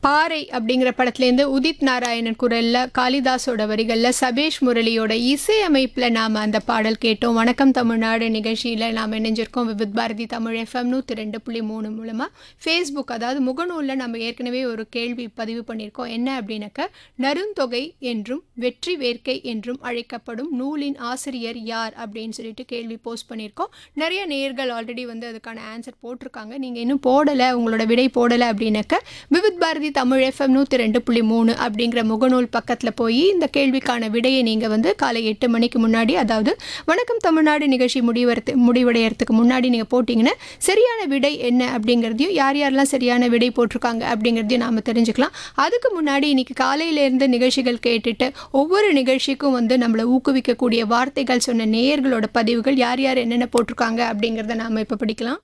பாறை அப்படிங்கிற படத்துலேருந்து உதித் நாராயணன் குரலில் காளிதாஸோட வரிகளில் சபேஷ் முரளியோட இசையமைப்பில் நாம் அந்த பாடல் கேட்டோம். வணக்கம் தமிழ்நாடு நிகழ்ச்சியில் நாம் இணைஞ்சிருக்கோம் விவித் பாரதி தமிழ் எஃப்எம் 102.3 மூலமாக. ஃபேஸ்புக் அதாவது முகநூலில் நம்ம ஏற்கனவே ஒரு கேள்வி பதிவு பண்ணியிருக்கோம். என்ன அப்படின்னாக்க, நருந்தொகை என்றும் வெற்றி வேர்க்கை என்றும் அழைக்கப்படும் நூலின் ஆசிரியர் யார் அப்படின்னு சொல்லிட்டு கேள்வி போஸ்ட் பண்ணியிருக்கோம். நிறைய நேயர்கள் ஆல்ரெடி வந்து அதுக்கான ஆன்சர் போட்டிருக்காங்க. நீங்கள் இன்னும் போடலை, உங்களோட விடை போடலை அப்படின்னாக்க விவித் பாரதி தமிழ் எஃப்எம் 102.3 அப்படிங்கிற முகநூல் பக்கத்தில் போய் இந்த கேள்விக்கான விடையை நீங்கள் வந்து காலை 8 மணிக்கு முன்னாடி, அதாவது வணக்கம் தமிழ்நாடு நிகழ்ச்சி முடிவடைகிறதுக்கு முன்னாடி நீங்கள் போட்டிங்கன்னா சரியான விடை என்ன அப்படிங்கிறதையும் யார் யாரெல்லாம் சரியான விடை போட்டிருக்காங்க அப்படிங்கிறதையும் நாம் தெரிஞ்சுக்கலாம். அதுக்கு முன்னாடி இன்றைக்கி காலையிலேருந்து நிகழ்ச்சிகள் கேட்டுட்டு ஒவ்வொரு நிகழ்ச்சிக்கும் வந்து நம்மளை ஊக்குவிக்கக்கூடிய வார்த்தைகள் சொன்ன நேயர்களோட பதிவுகள் யார் யார் என்னென்ன போட்டிருக்காங்க அப்படிங்கிறத நாம் இப்போ படிக்கலாம்.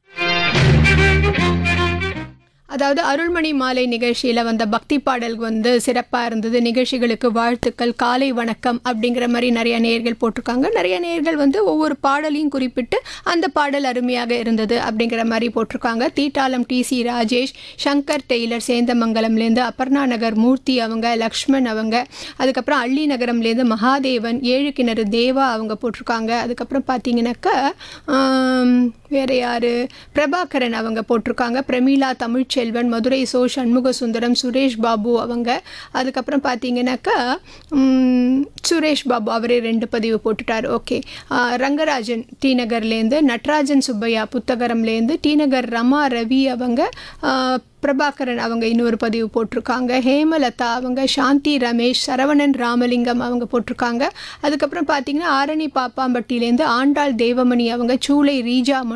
அதாவது அருள்மணி மாலை நிகழ்ச்சியில் வந்த பக்தி பாடல் வந்து சிறப்பாக இருந்தது, நிகழ்ச்சிகளுக்கு வாழ்த்துக்கள், காலை வணக்கம் அப்படிங்கிற மாதிரி நிறைய நேயர்கள் போட்டிருக்காங்க. நிறைய நேயர்கள் வந்து ஒவ்வொரு பாடலையும் குறிப்பிட்டு அந்த பாடல் அருமையாக இருந்தது அப்படிங்கிற மாதிரி போட்டிருக்காங்க. தீட்டாளம் டிசி ராஜேஷ், சங்கர் டெய்லர் சேந்தமங்கலம்லேருந்து, அபர்ணா நகர் மூர்த்தி அவங்க, லக்ஷ்மண் அவங்க, அதுக்கப்புறம் அள்ளி நகரம்லேருந்து மகாதேவன், ஏழு கிணறு தேவா அவங்க போட்டிருக்காங்க. அதுக்கப்புறம் பார்த்தீங்கன்னாக்கா வேறு யார், பிரபாகரன் அவங்க போட்டிருக்காங்க. பிரமீளா தமிழ்ச்செல்வன், மதுரை சோ சண்முக சுந்தரம், சுரேஷ் பாபு அவங்க, அதுக்கப்புறம் பார்த்தீங்கன்னாக்கா சுரேஷ் பாபு அவரே 2 பதிவு போட்டுட்டார். ஓகே. ரங்கராஜன் டி நகர்லேருந்து, நட்ராஜன் சுப்பையா புத்தகரம்லேருந்து, டி நகர் ரமா ரவி அவங்க, பிரபாகரன் அவங்க இன்னொரு பதிவு போட்டிருக்காங்க. ஹேமலதா அவங்க, சாந்தி ரமேஷ், சரவணன் ராமலிங்கம் அவங்க போட்டிருக்காங்க. அதுக்கப்புறம் பார்த்தீங்கன்னா ஆரணி பாப்பாம்பட்டியிலேருந்து ஆண்டாள் தேவமணி அவங்க, சூளை ரீஜா